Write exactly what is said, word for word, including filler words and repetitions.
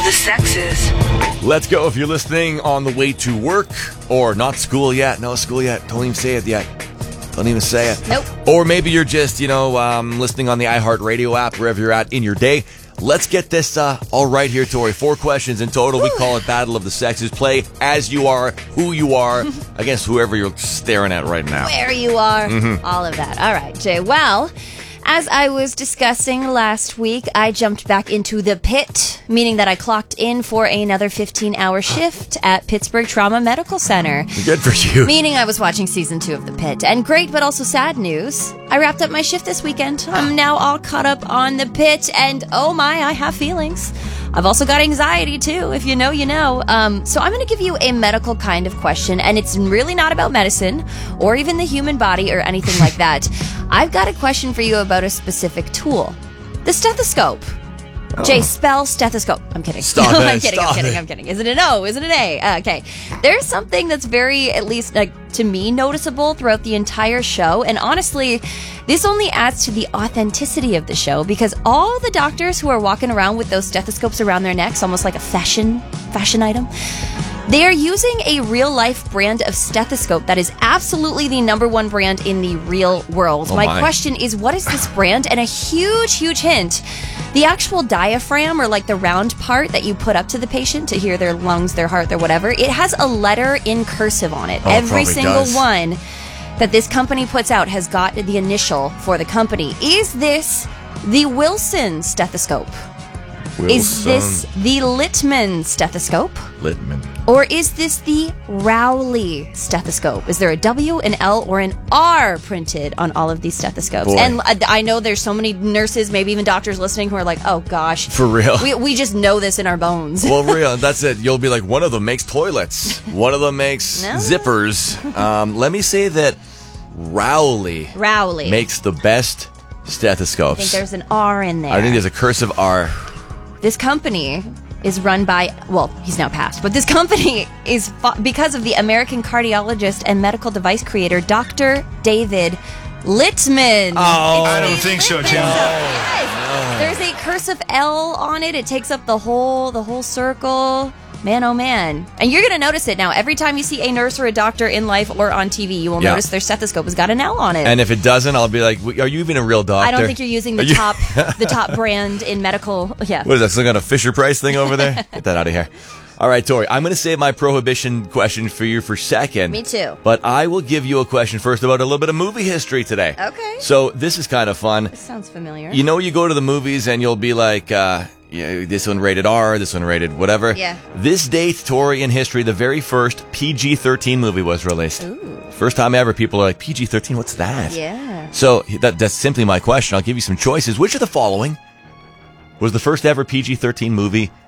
the sexes. Let's go if you're listening on the way to work or not school yet. No school yet. Don't even say it yet. Don't even say it. Nope. Or maybe you're just, you know, um, listening on the iHeartRadio app, wherever you're at in your day. Let's get this uh, all right here, Tori. Four questions in total. We call it Battle of the Sexes. Play as you are, who you are, against whoever you're staring at right now. Where you are, Mm-hmm. all of that. All right, Jay. Well, as I was discussing last week, I jumped back into the pit, meaning that I clocked in for another fifteen-hour shift at Pittsburgh Trauma Medical Center. Good for you. Meaning I was watching season two of The Pit. And great, but also sad news. I wrapped up my shift this weekend. I'm now all caught up on The Pit, and oh my, I have feelings. I've also got anxiety too. If you know, you know. Um, so I'm going to give you a medical kind of question, and it's really not about medicine or even the human body or anything like that. I've got a question for you about a specific tool. The stethoscope. Oh. Jay, spell stethoscope. I'm kidding. Stop no, it, I'm kidding. stop I'm kidding. it. I'm kidding. Is it an O? Is it an A? Uh, okay. There's something that's very, at least like to me, noticeable throughout the entire show. And honestly, this only adds to the authenticity of the show because all the doctors who are walking around with those stethoscopes around their necks, almost like a fashion fashion item, they are using a real-life brand of stethoscope that is absolutely the number one brand in the real world. Oh my, my question is, what is this brand? And a huge, huge hint. The actual diaphragm, or like the round part that you put up to the patient to hear their lungs, their heart, their whatever, it has a letter in cursive on it. Oh, it Every probably single does. one that this company puts out has got the initial for the company. Is this the Wilson stethoscope? Is this the Littman stethoscope? Littman. Or is this the Rowley stethoscope? Is there a W, an L, or an R printed on all of these stethoscopes? Boy. And I I know there's so many nurses, maybe even doctors listening who are like, oh gosh. For real. We, we just know this in our bones. Well, real. That's it. You'll be like, one of them makes toilets. One of them makes No. zippers. Um, let me say that Rowley Rowley. makes the best stethoscopes. I think there's an R in there. I think there's a cursive R. This company is run by, well, he's now passed, but this company is fo- because of the American cardiologist and medical device creator, Doctor David Littman. Oh. I don't think so, Tim. Yes. There's a cursive L on it. It takes up the whole the whole circle. Man, oh man. And you're going to notice it now. Every time you see a nurse or a doctor in life or on T V, you will Yeah. notice their stethoscope has got an L on it. And if it doesn't, I'll be like, are you even a real doctor? I don't think you're using the Are you- top the top brand in medical. Yeah. What is that? Some kind of Fisher Price thing over there? Get that out of here. All right, Tori, I'm going to save my prohibition question for you for second. Me too. But I will give you a question first about a little bit of movie history today. Okay. So this is kind of fun. Sounds familiar. You know, you go to the movies and you'll be like, uh, yeah, this one rated R, this one rated whatever. Yeah. This date, Tori, in history, the very first P G thirteen movie was released. Ooh. First time ever, people are like, P G thirteen, what's that? Yeah. So that, that's simply my question. I'll give you some choices. Which of the following was the first ever P G thirteen movie